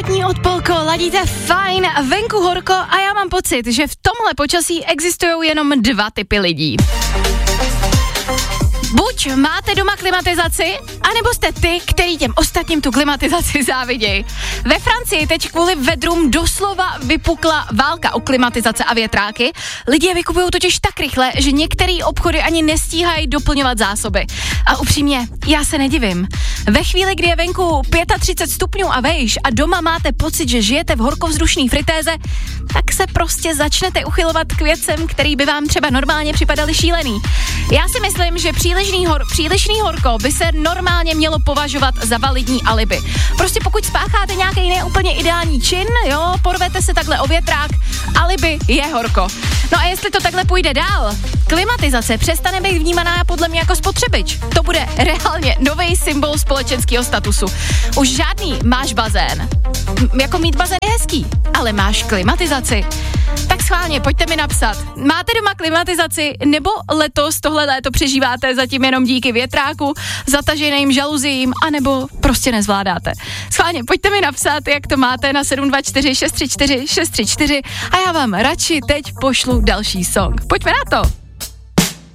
Sobotní odpolko, ladíte fajn, venku horko a já mám pocit, že v tomhle počasí existují jenom dva typy lidí. Buď máte doma klimatizaci, anebo jste ty, který těm ostatním tu klimatizaci závidějí. Ve Francii teď kvůli vedrům doslova vypukla válka o klimatizace a větráky. Lidi je vykupují totiž tak rychle, že některé obchody ani nestíhají doplňovat zásoby. A upřímně, já se nedivím. Ve chvíli, kdy je venku 35 stupňů a vejš a doma máte pocit, že žijete v horkovzdušný fritéze, tak se prostě začnete uchylovat k věcem, který by vám třeba normálně připadaly šílený. Já si myslím, že přílišný horko by se normálně mělo považovat za validní alibi. Prostě pokud spácháte nějaký neúplně ideální čin, jo, porvete se takhle o větrák, alibi je horko. No a jestli to takhle půjde dál, klimatizace přestane být vnímaná podle mě jako spotřebič. To bude reálně nový symbol společenského statusu. Už žádný máš bazén. Jako mít bazén je hezký, ale máš klimatizaci. Tak schválně, pojďte mi napsat. Máte doma klimatizaci, nebo letos tohle léto přežíváte zatím jenom díky větráku, zataženým žaluzím, anebo prostě nezvládáte. Schválně, pojďte mi napsat, jak to máte na 724 634 634 a já vám radši teď pošlu další song. Pojďme na to.